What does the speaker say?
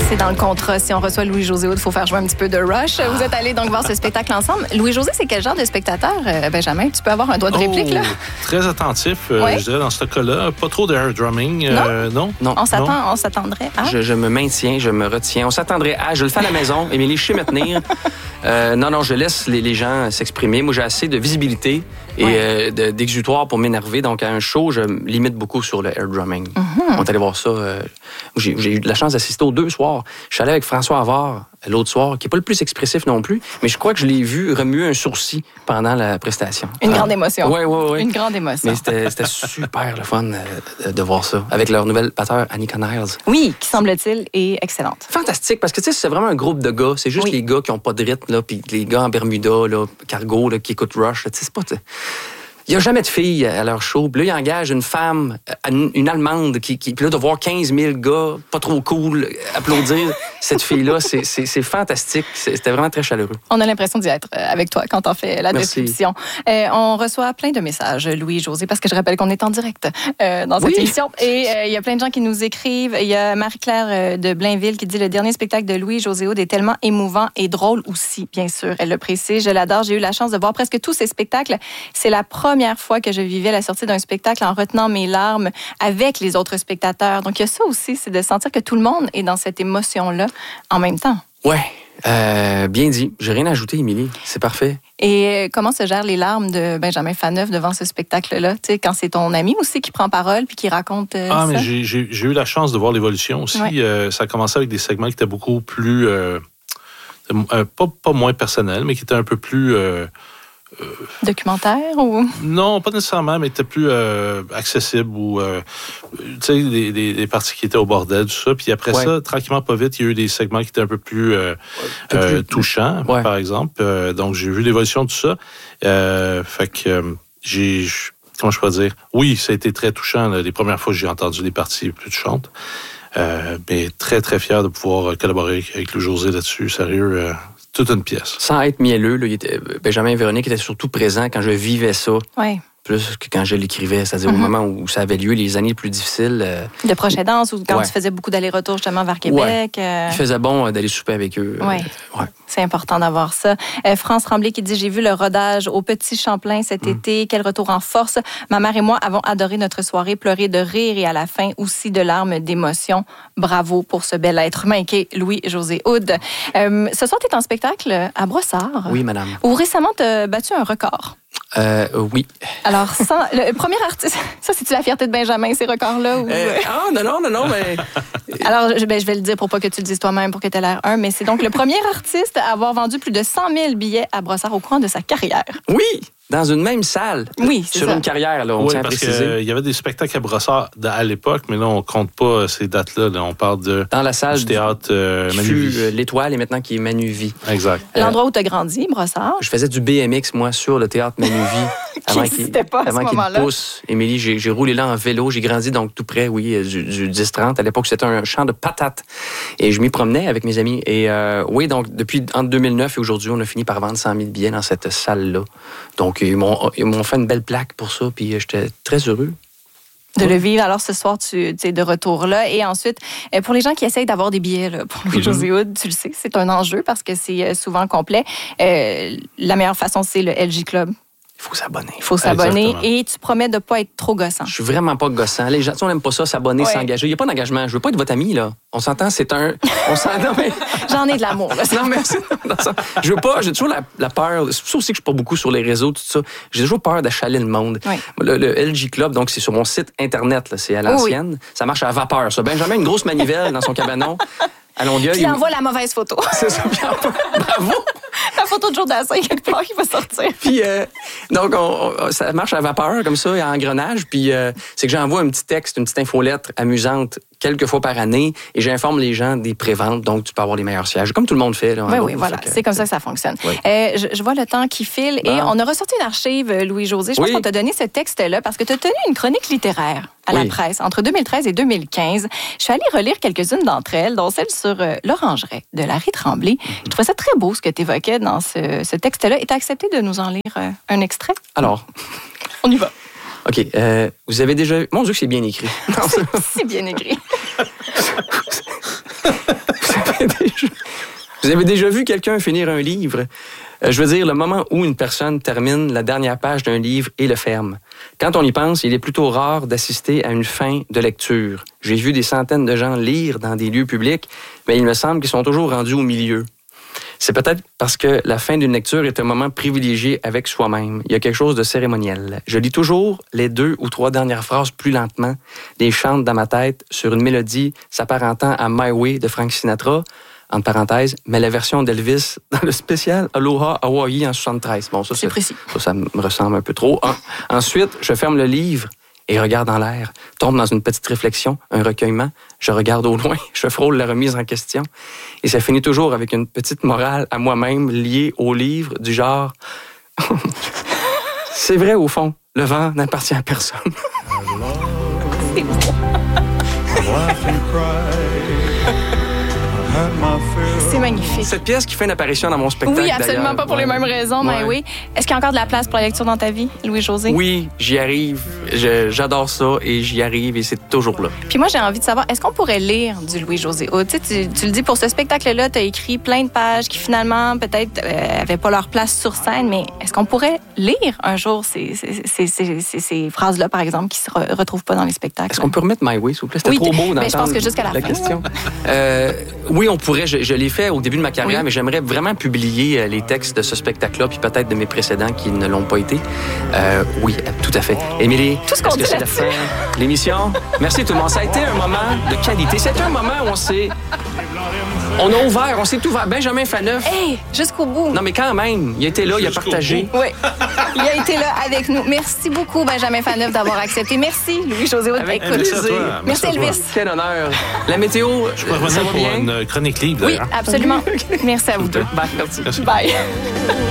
C'est dans le contrat. Si on reçoit Louis-José Hood, il faut faire jouer un petit peu de Rush. Vous êtes allés donc voir ce spectacle ensemble. Louis-José, c'est quel genre de spectateur, Benjamin? Tu peux avoir un doigt de réplique, là? Très attentif, je dirais, dans ce cas-là. Pas trop d'air drumming. Non? On s'attendrait à? Je me maintiens, je me retiens. On s'attendrait à... Je le fais à la maison. Émilie, je sais me tenir. Non, je laisse les gens s'exprimer. Moi, j'ai assez de visibilité et d'exutoire pour m'énerver. Donc, à un show, je me limite beaucoup sur le air drumming. On est allé voir ça. J'ai eu de la chance d'assister aux 2 soirs. Je suis allé avec François Havard l'autre soir, qui n'est pas le plus expressif non plus, mais je crois que je l'ai vu remuer un sourcil pendant la prestation. Une grande émotion. Oui. Une grande émotion. Mais c'était super le fun de voir ça, avec leur nouvelle batteur, Annika Niles. Oui, qui semble-t-il est excellente. Fantastique, parce que tu sais, c'est vraiment un groupe de gars. C'est juste les gars qui n'ont pas de rythme, là, puis les gars en Bermuda, là, cargo, là, qui écoutent Rush. Tu sais, c'est pas... Il n'y a jamais de filles à leur show. Puis là, ils engagent une femme, une Allemande, puis là, de voir 15 000 gars, pas trop cool, applaudir cette fille-là, c'est fantastique. C'était vraiment très chaleureux. On a l'impression d'y être avec toi quand on fait la description. On reçoit plein de messages, Louis-José, parce que je rappelle qu'on est en direct dans cette émission. Et il y a plein de gens qui nous écrivent. Il y a Marie-Claire de Blainville qui dit « Le dernier spectacle de Louis-José Hood est tellement émouvant et drôle aussi, bien sûr. » Elle le précise. Je l'adore. J'ai eu la chance de voir presque tous ses spectacles. C'est la première fois que je vivais la sortie d'un spectacle en retenant mes larmes avec les autres spectateurs. Donc, il y a ça aussi, c'est de sentir que tout le monde est dans cette émotion-là en même temps. Ouais, bien dit. J'ai rien à ajouter, Émilie. C'est parfait. Et comment se gèrent les larmes de Benjamin Faneuf devant ce spectacle-là? Tu sais, quand c'est ton ami aussi qui prend parole puis qui raconte ça? Mais j'ai eu la chance de voir l'évolution aussi. Ouais. Ça a commencé avec des segments qui étaient beaucoup plus... pas moins personnels, mais qui étaient un peu plus... documentaire ou... Non, pas nécessairement, mais était plus accessible ou tu sais, des parties qui étaient au bordel, tout ça. Puis après ça, tranquillement, pas vite, il y a eu des segments qui étaient un peu plus touchants, par exemple. Donc, j'ai vu l'évolution de tout ça. Fait que comment je peux dire? Oui, ça a été très touchant là, les premières fois que j'ai entendu les parties plus touchantes. Mais très, très fier de pouvoir collaborer avec Louis-José là-dessus. Sérieux, toute une pièce. Sans être mielleux, là, Benjamin et Véronique étaient surtout présents quand je vivais ça. Oui. Plus que quand je l'écrivais, c'est-à-dire au moment où ça avait lieu, les années les plus difficiles. De proche aidance, ou quand tu faisais beaucoup d'allers-retours justement vers Québec. Il faisait bon d'aller souper avec eux. Oui, c'est important d'avoir ça. France Tremblay qui dit « J'ai vu le rodage au Petit Champlain cet été. Quel retour en force. Ma mère et moi avons adoré notre soirée, pleuré de rire et à la fin aussi de larmes d'émotion. Bravo pour ce bel être humain qui est Louis-José Hood. » Ce soir, tu es en spectacle à Brossard. Oui, madame. Où récemment, tu as battu un record. Oui. Alors, le premier artiste, ça, c'est-tu la fierté de Benjamin, ces records-là? Ou... Non, mais... Alors, je vais le dire pour pas que tu le dises toi-même, pour que tu aies l'air mais c'est donc le premier artiste à avoir vendu plus de 100 000 billets à Brossard au cours de sa carrière. Oui! Dans une même salle. Oui, c'est sur ça. Une carrière, là, on tient à préciser. Il y avait des spectacles à Brossard à l'époque, mais là, on compte pas ces dates-là. Là, on parle dans la salle du théâtre Manuvie. L'Étoile et maintenant qui est Manuvie. Exact. L'endroit où tu as grandi, Brossard. Je faisais du BMX, moi, sur le théâtre Manuvie. Avant qu'il pousse. Émilie, j'ai roulé là en vélo. J'ai grandi donc tout près, du 10-30. À l'époque, c'était un champ de patates. Et je m'y promenais avec mes amis. Et donc, depuis entre 2009 et aujourd'hui, on a fini par vendre 100 000 billets dans cette salle-là. Donc, ils m'ont fait une belle plaque pour ça, puis j'étais très heureux. De le vivre. Alors, ce soir, tu es de retour là. Et ensuite, pour les gens qui essayent d'avoir des billets là, pour Louis-José Hood, tu le sais, c'est un enjeu parce que c'est souvent complet. La meilleure façon, c'est le LG Club. Il faut s'abonner. Il faut s'abonner. Exactement. Et tu promets de ne pas être trop gossant. Je suis vraiment pas gossant. Les gens, on n'aime pas ça, s'abonner, s'engager. Il n'y a pas d'engagement. Je veux pas être votre ami, là. On s'entend, c'est un... Non, mais... J'en ai de l'amour, là. Non, mais je veux pas... J'ai toujours la peur... C'est pour ça aussi que je suis pas beaucoup sur les réseaux, tout ça. J'ai toujours peur d'achaler le monde. Oui. Le LG Club, donc, c'est sur mon site Internet, là. C'est à l'ancienne. Oui. Ça marche à vapeur, ça. Benjamin, une grosse manivelle dans son cabanon. À Longueuil. Puis il envoie la mauvaise photo. C'est ça, bien. Bravo! La photo de Joe Dassin, quelque part, qui va sortir. Puis, donc, ça marche à vapeur, comme ça, à engrenage. Puis, c'est que j'envoie un petit texte, une petite infolettre amusante quelques fois par année et j'informe les gens des préventes. Donc, tu peux avoir les meilleurs sièges, comme tout le monde fait. Là, oui, voilà. C'est comme ça que ça fonctionne. Oui. Je vois le temps qui file et on a ressorti une archive, Louis-José. Je pense qu'on t'a donné ce texte-là parce que tu as tenu une chronique littéraire à la presse entre 2013 et 2015. Je suis allée relire quelques-unes d'entre elles, dont celle sur l'Orangeraie de Larry Tremblay. Je trouvais ça très beau ce que tu évoquais dans ce texte-là et tu as accepté de nous en lire un extrait. Alors, on y va. OK. Vous avez déjà... Mon Dieu que c'est bien écrit. C'est bien écrit. Vous avez déjà vu quelqu'un finir un livre? Je veux dire, le moment où une personne termine la dernière page d'un livre et le ferme. Quand on y pense, il est plutôt rare d'assister à une fin de lecture. J'ai vu des centaines de gens lire dans des lieux publics, mais il me semble qu'ils sont toujours rendus au milieu. C'est peut-être parce que la fin d'une lecture est un moment privilégié avec soi-même. Il y a quelque chose de cérémoniel. Je lis toujours les 2 ou 3 dernières phrases plus lentement, les chante dans ma tête sur une mélodie s'apparentant à My Way de Frank Sinatra, entre parenthèses, mais la version d'Elvis dans le spécial Aloha Hawaii en 73. Bon, c'est précis. Ça me ressemble un peu trop. Ensuite, je ferme le livre et regarde en l'air, tombe dans une petite réflexion, un recueillement, je regarde au loin, je frôle la remise en question, et ça finit toujours avec une petite morale à moi-même liée au livre, du genre « C'est vrai au fond, le vent n'appartient à personne. » C'est bon. C'est magnifique. Cette pièce qui fait une apparition dans mon spectacle. Oui, absolument d'ailleurs. pas pour les mêmes raisons, mais oui. Est-ce qu'il y a encore de la place pour la lecture dans ta vie, Louis-José? Oui, j'y arrive. J'adore ça et j'y arrive et c'est toujours là. Puis moi, j'ai envie de savoir, est-ce qu'on pourrait lire du Louis-José Hood? Tu le dis, pour ce spectacle-là, tu as écrit plein de pages qui finalement, peut-être, n'avaient pas leur place sur scène, mais est-ce qu'on pourrait lire un jour ces phrases-là, par exemple, qui ne se retrouvent pas dans les spectacles? Est-ce qu'on peut remettre My Way, s'il vous plaît? C'était trop beau d'entendre je pense que jusqu'à la fin. Question. Oui, on pourrait. Je l'ai fait au début de ma carrière, mais j'aimerais vraiment publier les textes de ce spectacle-là, puis peut-être de mes précédents qui ne l'ont pas été. Oui, tout à fait. Émilie, est-ce que c'est la fin de l'émission? Merci tout le monde. Ça a été un moment de qualité. C'était un moment où on a ouvert, on s'est ouvert. Benjamin Faneuf. Hey, jusqu'au bout. Non, mais quand même, il a été là, il a partagé. Oui, il a été là avec nous. Merci beaucoup, Benjamin Faneuf, d'avoir accepté. Merci, Louis-José Hood. Avec plaisir. Merci, Elvis. Quel honneur. La météo, je pourrais revenir pour une chronique libre, d'ailleurs. Oui, absolument. Merci à vous deux. Bye, merci. Bye.